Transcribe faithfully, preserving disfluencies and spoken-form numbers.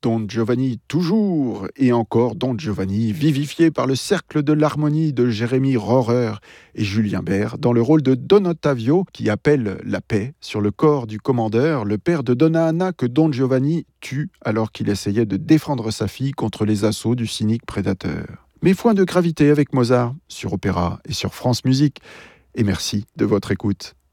Don Giovanni toujours et encore Don Giovanni, vivifié par le cercle de l'harmonie de Jérémy Rohrer et Julien Bert dans le rôle de Don Ottavio qui appelle la paix sur le corps du commandeur, le père de Donna Anna que Don Giovanni tue alors qu'il essayait de défendre sa fille contre les assauts du cynique prédateur. Mes points de gravité avec Mozart sur Opéra et sur France Musique. Et merci de votre écoute.